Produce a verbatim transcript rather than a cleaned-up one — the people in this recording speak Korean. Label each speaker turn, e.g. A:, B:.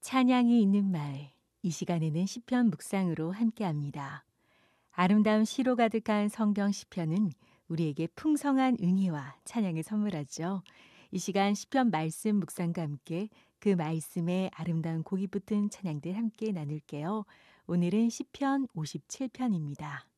A: 찬양이 있는 마을. 이 시간에는 시편 묵상으로 함께합니다. 아름다운 시로 가득한 성경 시편은 우리에게 풍성한 은혜와 찬양을 선물하죠. 이 시간 시편 말씀 묵상과 함께 그 말씀에 아름다운 곡이 붙은 찬양들 함께 나눌게요. 오늘은 시편 오십칠 편입니다.